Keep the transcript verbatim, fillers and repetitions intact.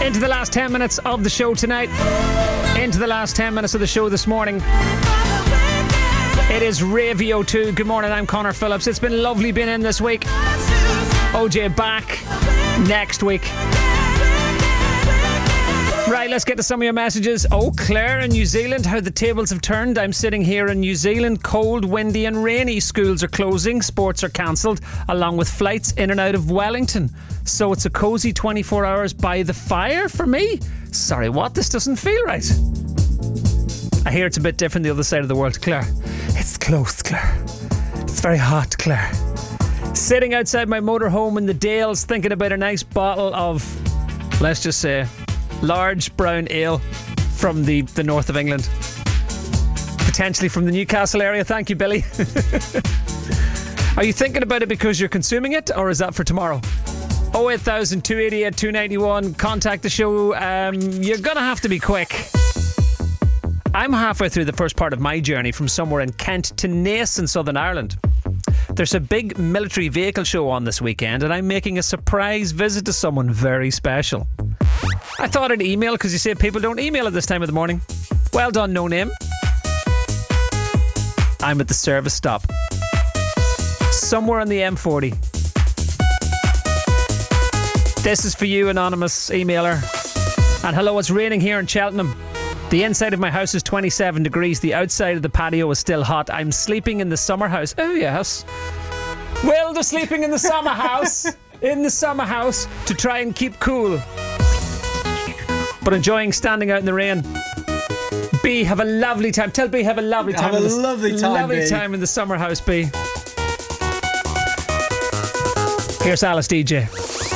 Into the last ten minutes of the show tonight. Into the last ten minutes of the show this morning. It is Ravio two. Good morning, I'm Connor Phillips. It's been lovely being in this week. O J back next week. Right, let's get to some of your messages. Oh, Claire in New Zealand, how the tables have turned. I'm sitting here in New Zealand. Cold, windy and rainy. Schools are closing. Sports are cancelled, along with flights in and out of Wellington. So it's a cosy twenty-four hours by the fire for me. Sorry, what? This doesn't feel right. I hear it's a bit different the other side of the world, Claire. It's close, Claire. It's very hot, Claire. Sitting outside my motorhome in the Dales, thinking about a nice bottle of, let's just say, large brown ale from the, the north of England. Potentially from the Newcastle area. Thank you, Billy. Are you thinking about it because you're consuming it, or is that for tomorrow? oh eight thousand, two eight eight, two nine one. Contact the show. Um, you're going to have to be quick. I'm halfway through the first part of my journey from somewhere in Kent to Naas in Southern Ireland. There's a big military vehicle show on this weekend, and I'm making a surprise visit to someone very special. I thought I'd email, because you say people don't email at this time of the morning. Well done, no name. I'm at the service stop, somewhere on the M forty. This is for you, anonymous emailer. And hello, it's raining here in Cheltenham. The inside of my house is twenty-seven degrees. The outside of the patio is still hot. I'm sleeping in the summer house. Oh, yes. Will, they're sleeping in the summer house. In the summer house to try and keep cool. But enjoying standing out in the rain. B, have a lovely time. Tell B, have a lovely time. Have a the, lovely time, Lovely B. time in the summer house, B. Here's Alice D J.